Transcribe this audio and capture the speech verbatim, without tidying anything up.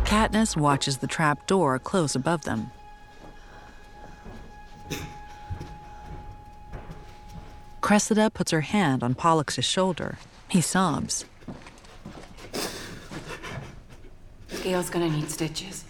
Katniss watches the trap door close above them. Cressida puts her hand on Pollux's shoulder. He sobs. Gale's gonna need stitches.